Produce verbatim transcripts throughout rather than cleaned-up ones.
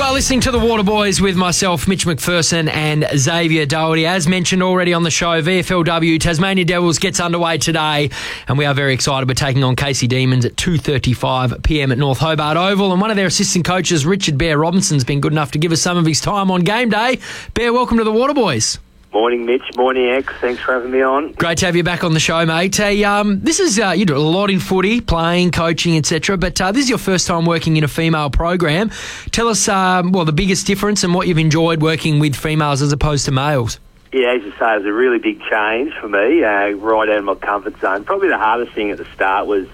are listening to the Waterboys with myself, Mitch McPherson and Xavier Doherty. As mentioned already on the show, V F L W Tasmania Devils gets underway today, and we are very excited. We're taking on Casey Demons at two thirty-five p m at North Hobart Oval, and one of their assistant coaches, Richard Bear Robinson, has been good enough to give us some of his time on game day. Bear, welcome to the Waterboys. Morning, Mitch. Morning, X. Thanks for having me on. Great to have you back on the show, mate. Hey, um, this is uh, you do a lot in footy, playing, coaching, et cetera. But uh, this is your first time working in a female program. Tell us, um, well, the biggest difference and what you've enjoyed working with females as opposed to males. Yeah, as you say, it was a really big change for me, uh, right out of my comfort zone. Probably the hardest thing at the start was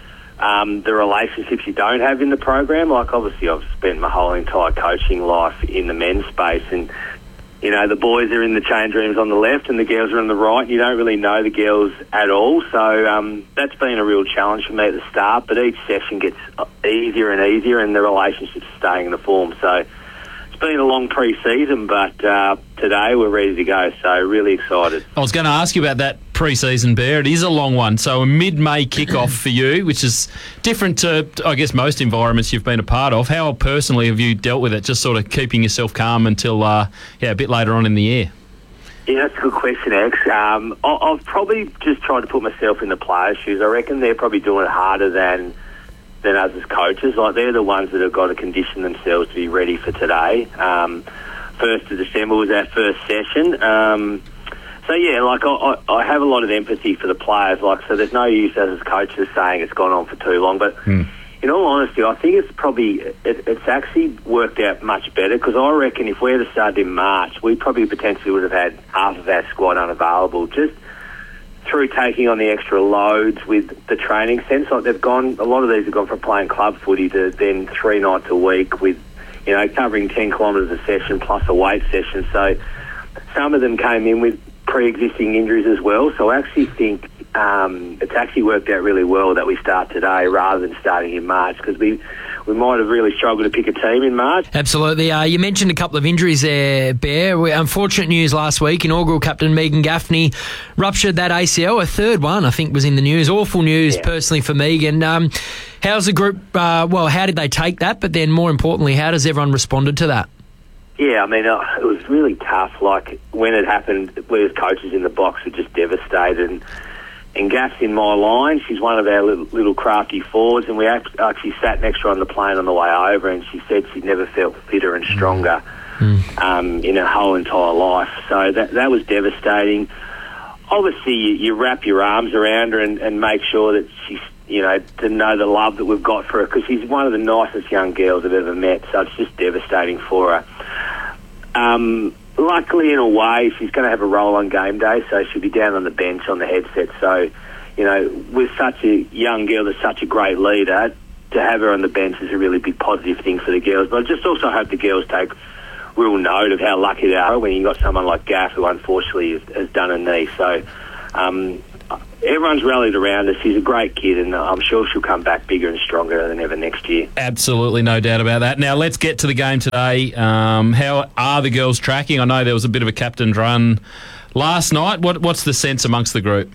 um, the relationships you don't have in the program. Like, obviously, I've spent my whole entire coaching life in the men's space, and you know, the boys are in the change rooms on the left and the girls are on the right. You don't really know the girls at all. So um, that's been a real challenge for me at the start. But each session gets easier and easier and the relationships are staying in the form. So it's been a long pre-season, but uh, today we're ready to go. So really excited. I was going to ask you about that pre-season, Bear. It is a long one. So a mid-May kickoff for you, which is different to, I guess, most environments you've been a part of. How personally have you dealt with it, just sort of keeping yourself calm until uh, yeah, a bit later on in the year? Yeah, that's a good question, X. Um, I- I've probably just tried to put myself in the players' shoes. I reckon they're probably doing it harder than than us as coaches. Like, they're the ones that have got to condition themselves to be ready for today. Um, first of December was our first session. Um, so, yeah, like, I, I have a lot of empathy for the players. Like, so there's no use as coaches saying it's gone on for too long. But mm. in all honesty, I think it's probably, it, it's actually worked out much better, because I reckon if we had started in March, we probably potentially would have had half of our squad unavailable, just through taking on the extra loads with the training sense. Like, they've gone, a lot of these have gone from playing club footy to then three nights a week with, you know, covering ten kilometres a session plus a weight session. So some of them came in with pre-existing injuries as well. So I actually think um, it's actually worked out really well that we start today rather than starting in March, because we we might have really struggled to pick a team in March. Absolutely. Uh, you mentioned a couple of injuries there, Bear. We, unfortunate news last week. Inaugural captain Megan Gaffney ruptured that A C L. A third one, I think, was in the news. Awful news, yeah. Personally, for Megan. Um, how's the group, uh, well, how did they take that? But then, more importantly, how does everyone responded to that? Yeah, I mean, uh, it was really tough. Like, when it happened, we as coaches in the box were just devastated. And, and Gaff's in my line. She's one of our little, little crafty forwards, and we actually sat next to her on the plane on the way over, and she said she'd never felt fitter and stronger mm. um, in her whole entire life. So that that was devastating. Obviously, you, you wrap your arms around her and, and make sure that she's, you know, to know the love that we've got for her, because she's one of the nicest young girls I've ever met, so it's just devastating for her. Um, luckily, in a way, she's going to have a role on game day, so she'll be down on the bench on the headset. So, you know, with such a young girl that's such a great leader, to have her on the bench is a really big positive thing for the girls. But I just also hope the girls take real note of how lucky they are when you've got someone like Gaff, who unfortunately has, has done a knee. So um, everyone's rallied around her. She's a great kid, and I'm sure she'll come back bigger and stronger than ever next year. Absolutely, no doubt about that. Now, let's get to the game today. Um, how are the girls tracking? I know there was a bit of a captain's run last night. What, what's the sense amongst the group?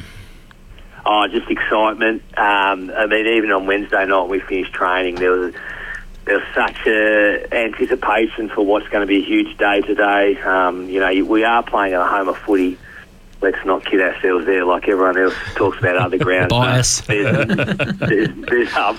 Oh, just excitement. Um, I mean, even on Wednesday night when we finished training, there was there was such a anticipation for what's going to be a huge day today. Um, you know, we are playing at a home of footy. Let's not kid ourselves there, like everyone else talks about other grounds. Bias. There's, there's, there's, um,